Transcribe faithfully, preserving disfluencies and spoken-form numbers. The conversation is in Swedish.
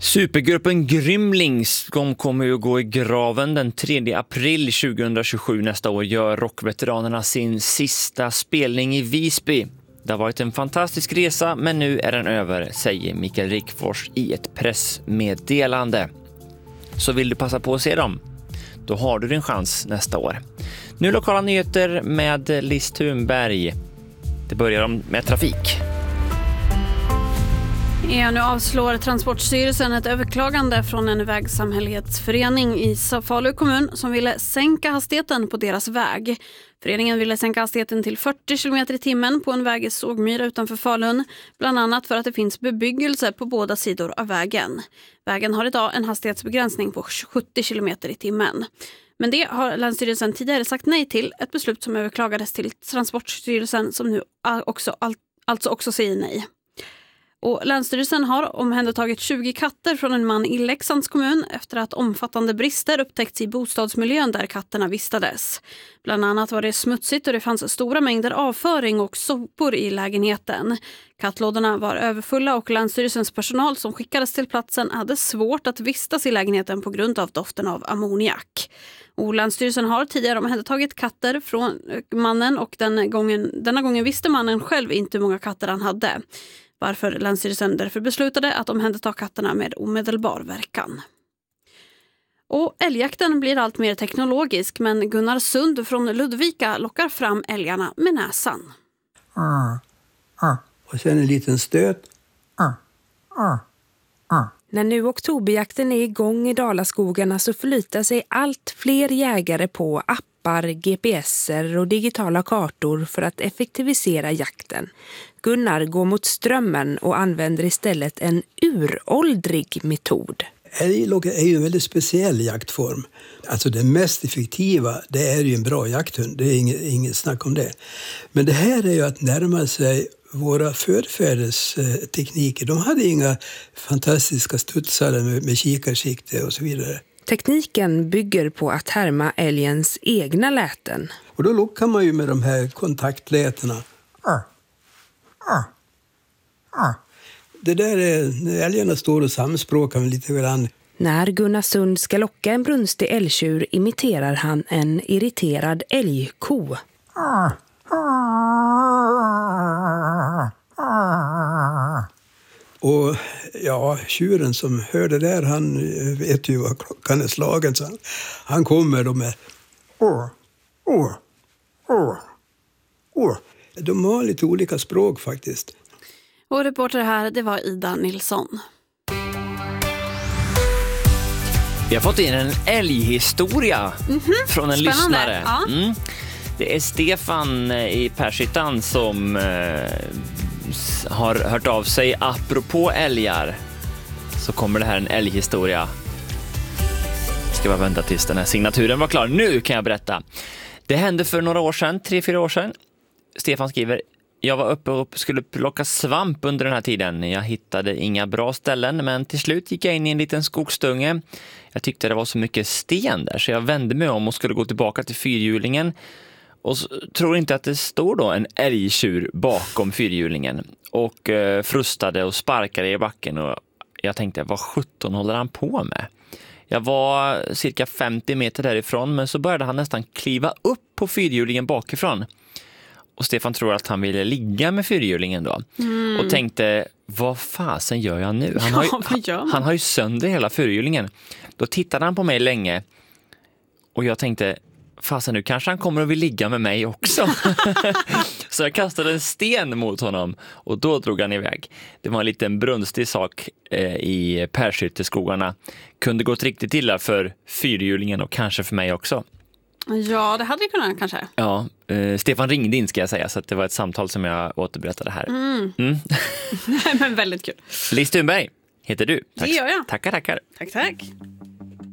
Supergruppen Grymlings kommer ju gå i graven den tredje april tjugohundratjugosju. Nästa år gör rockveteranerna sin sista spelning i Visby. Det har varit en fantastisk resa, men nu är den över, säger Mikael Rickfors i ett pressmeddelande. Så vill du passa på att se dem? Då har du din chans nästa år. Nu lokala nyheter med Liz Thunberg. Det börjar med trafik. Ja, nu avslår Transportstyrelsen ett överklagande från en vägsamhällsförening i Falu kommun som ville sänka hastigheten på deras väg. Föreningen ville sänka hastigheten till fyrtio kilometer i timmen på en väg i Sågmyra utanför Falun, bland annat för att det finns bebyggelse på båda sidor av vägen. Vägen har idag en hastighetsbegränsning på sjuttio kilometer i timmen. Men det har Länsstyrelsen tidigare sagt nej till, ett beslut som överklagades till Transportstyrelsen som nu också, alltså också säger nej. Och Länsstyrelsen har omhändertagit tjugo katter från en man i Leksands kommun efter att omfattande brister upptäckts i bostadsmiljön där katterna vistades. Bland annat var det smutsigt och det fanns stora mängder avföring och sopor i lägenheten. Kattlådorna var överfulla och Länsstyrelsens personal som skickades till platsen hade svårt att vistas i lägenheten på grund av doften av ammoniak. Och Länsstyrelsen har tidigare omhändertagit katter från mannen och den gången, denna gången visste mannen själv inte hur många katter han hade. Varför Länsstyrelsen därför beslutade att omhänderta katterna med omedelbar verkan. Och älgjakten blir allt mer teknologisk, men Gunnar Sund från Ludvika lockar fram älgarna med näsan. Mm. Mm. Och sen en liten stöt. Mm. Mm. Mm. När nu oktoberjakten är igång i Dalaskogarna så förlitar sig allt fler jägare på appar, G P S-er och digitala kartor för att effektivisera jakten. Gunnar går mot strömmen och använder istället en uråldrig metod. Älglocka är ju en väldigt speciell jaktform. Alltså det mest effektiva, det är ju en bra jakthund. Det är inget, inget snack om det. Men det här är ju att närma sig våra förfäders eh, tekniker. De hade inga fantastiska studsare med, med kikarsikte och så vidare. Tekniken bygger på att härma älgens egna läten. Och då lockar man ju med de här kontaktlätena. Ah. Ah. Ah. Det där är när älgarna står och samspråkar lite grann. När Gunnar Sund ska locka en brunstig älgtjur imiterar han en irriterad älgko. Ah. Ah. Ah. Och ja, tjuren som hör det där, han vet ju vad klockan är slagen. Så han, han kommer då med åh, åh, åh, åh. De har lite olika språk faktiskt. Och reporter här, det var Ida Nilsson. Vi har fått in en älghistoria mm-hmm. från en Spännande. lyssnare. Ja. Mm. Det är Stefan i Pershyttan som eh, har hört av sig apropå älgar. Så kommer det här en älghistoria. Ska bara vänta tills den här signaturen var klar. Nu kan jag berätta. Det hände för några år sedan, tre, fyra år sedan. Stefan skriver: jag var uppe och skulle plocka svamp under den här tiden. Jag hittade inga bra ställen, men till slut gick jag in i en liten skogsdunge. Jag tyckte det var så mycket sten där så jag vände mig om och skulle gå tillbaka till fyrhjulingen. Och så, tror inte att det står då en älgtjur bakom fyrhjulingen. Och eh, frustade och sparkade i backen och jag tänkte, vad sjutton håller han på med? Jag var cirka femtio meter därifrån, men så började han nästan kliva upp på fyrhjulingen bakifrån. Och Stefan tror att han ville ligga med fyrhjulingen då. Mm. Och tänkte, vad fasen gör jag nu? Han har ju, ja, han har ju sönder hela fyrhjulingen. Då tittade han på mig länge. Och jag tänkte, fasen nu kanske han kommer att vilja ligga med mig också. Så jag kastade en sten mot honom. Och då drog han iväg. Det var en liten brunstig sak eh, i Pershytteskogarna. Kunde gått riktigt illa för fyrhjulingen och kanske för mig också. Ja, det hade det kunnat kanske. Ja, eh, Stefan ringde in ska jag säga, så att det var ett samtal som jag återberättade här. Mm. Mm. Nej, men väldigt kul. Liz Thunberg heter du. Tack. Det gör jag. Tackar, tackar. Tack, tack.